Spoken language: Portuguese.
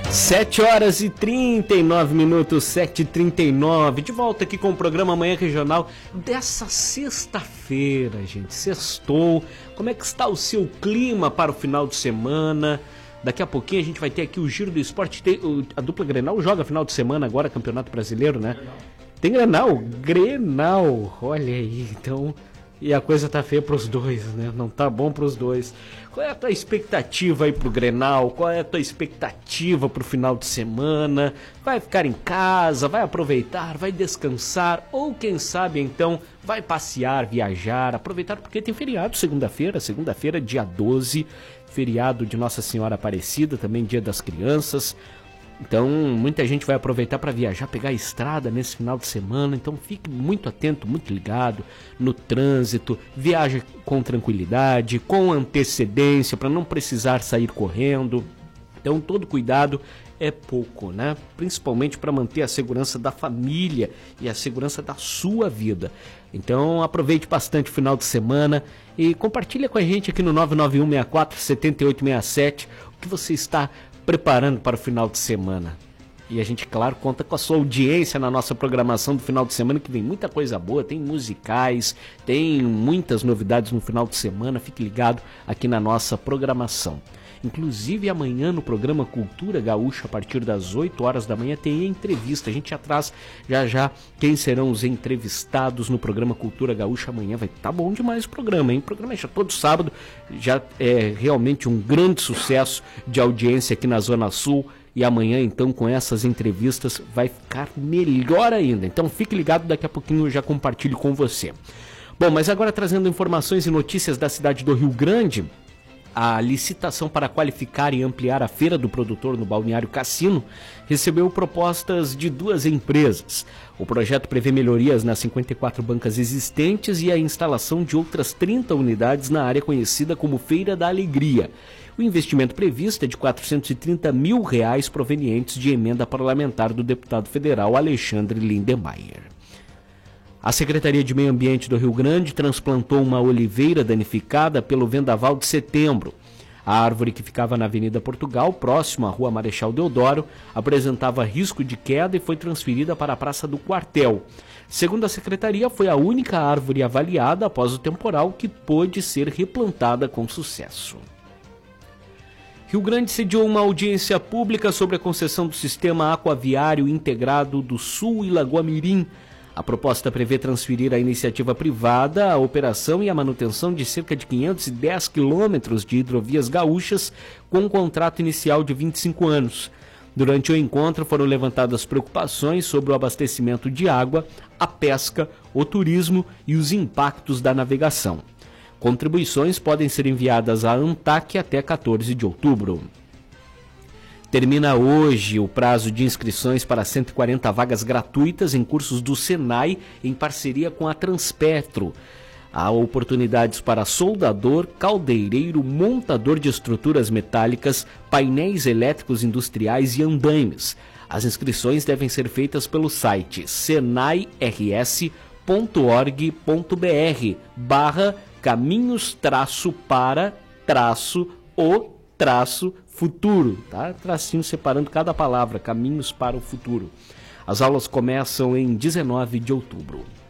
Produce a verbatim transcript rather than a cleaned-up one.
sete horas e trinta e nove minutos, sete e trinta e nove, de volta aqui com o programa Manhã Regional dessa sexta-feira, gente, sextou. Como é que está o seu clima para o final de semana? Daqui a pouquinho a gente vai ter aqui o Giro do Esporte, tem, o, a dupla Grenal joga final de semana agora, Campeonato Brasileiro, né? Grenal. Tem Grenal? Grenal, olha aí, então... E a coisa tá feia pros dois, né? Não tá bom pros dois. Qual é a tua expectativa aí pro Grenal? Qual é a tua expectativa pro final de semana? Vai ficar em casa? Vai aproveitar? Vai descansar? Ou quem sabe então vai passear, viajar, aproveitar porque tem feriado segunda-feira, segunda-feira dia doze, feriado de Nossa Senhora Aparecida, também dia das crianças. Então, muita gente vai aproveitar para viajar, pegar a estrada nesse final de semana. Então, fique muito atento, muito ligado no trânsito. Viaje com tranquilidade, com antecedência, para não precisar sair correndo. Então, todo cuidado é pouco, né? Principalmente para manter a segurança da família e a segurança da sua vida. Então, aproveite bastante o final de semana e compartilha com a gente aqui no nove nove um seis quatro sete oito seis sete o que você está preparando para o final de semana. E a gente, claro, conta com a sua audiência na nossa programação do final de semana, que vem muita coisa boa, tem musicais, tem muitas novidades no final de semana. Fique ligado aqui na nossa programação. Inclusive amanhã no programa Cultura Gaúcha, a partir das oito horas da manhã, tem entrevista. A gente já traz já já quem serão os entrevistados no programa Cultura Gaúcha amanhã. Vai tá bom demais o programa, hein? O programa já todo sábado, já é realmente um grande sucesso de audiência aqui na Zona Sul. E amanhã, então, com essas entrevistas, vai ficar melhor ainda. Então, fique ligado, daqui a pouquinho eu já compartilho com você. Bom, mas agora trazendo informações e notícias da cidade do Rio Grande. A licitação para qualificar e ampliar a Feira do Produtor no Balneário Cassino recebeu propostas de duas empresas. O projeto prevê melhorias nas cinquenta e quatro bancas existentes e a instalação de outras trinta unidades na área conhecida como Feira da Alegria. O investimento previsto é de quatrocentos e trinta mil reais provenientes de emenda parlamentar do deputado federal Alexandre Lindemeyer. A Secretaria de Meio Ambiente do Rio Grande transplantou uma oliveira danificada pelo vendaval de setembro. A árvore, que ficava na Avenida Portugal, próximo à Rua Marechal Deodoro, apresentava risco de queda e foi transferida para a Praça do Quartel. Segundo a Secretaria, foi a única árvore avaliada após o temporal que pôde ser replantada com sucesso. Rio Grande sediou uma audiência pública sobre a concessão do Sistema Aquaviário Integrado do Sul e Lagoa Mirim. A proposta prevê transferir à iniciativa privada a operação e a manutenção de cerca de quinhentos e dez quilômetros de hidrovias gaúchas com um contrato inicial de vinte e cinco anos. Durante o encontro foram levantadas preocupações sobre o abastecimento de água, a pesca, o turismo e os impactos da navegação. Contribuições podem ser enviadas à ANTAC até quatorze de outubro. Termina hoje o prazo de inscrições para cento e quarenta vagas gratuitas em cursos do Senai em parceria com a Transpetro. Há oportunidades para soldador, caldeireiro, montador de estruturas metálicas, painéis elétricos industriais e andaimes. As inscrições devem ser feitas pelo site senai r s ponto org ponto b r barra caminhos traço para traço o traço futuro, tá? Tracinho separando cada palavra, caminhos para o futuro. As aulas começam em dezenove de outubro.